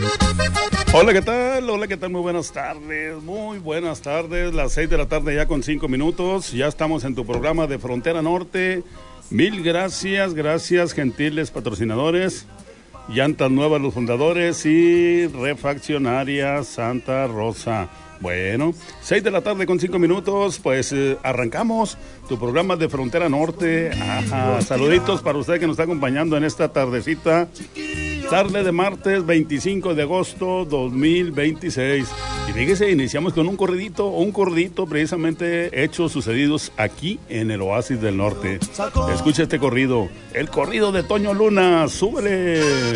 Hola, ¿qué tal? Hola, ¿qué tal? Muy buenas tardes, las 6 de la tarde ya con 5 minutos, ya estamos en tu programa de Frontera Norte. Mil gracias, gentiles patrocinadores, Llantas Nuevas los fundadores y Refaccionaria Santa Rosa. Bueno, 6 de la tarde con 5 minutos, pues arrancamos tu programa de Frontera Norte. Ajá, saluditos para usted que nos está acompañando en esta tardecita, tarde de martes 25 de agosto 2026. Y fíjese, iniciamos con un corridito precisamente hechos sucedidos aquí en el Oasis del Norte. Escucha este corrido, el corrido de Toño Luna, súbele.